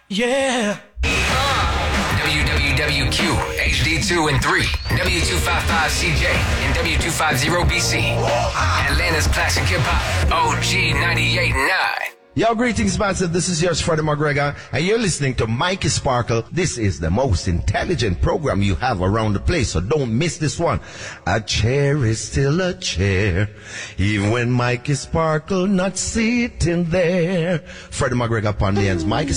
Yeah. WWWQ, HD2 and 3, W255CJ, and W250BC. Atlanta's classic hip-hop, OG 98.9. Yo, greetings, massive. This is yours, Freddie McGregor, and you're listening to Mikey Sparkle. This is the most intelligent program you have around the place, so don't miss this one. A chair is still a chair, even when Mikey Sparkle not sitting there. Freddie McGregor upon the ends. Mikey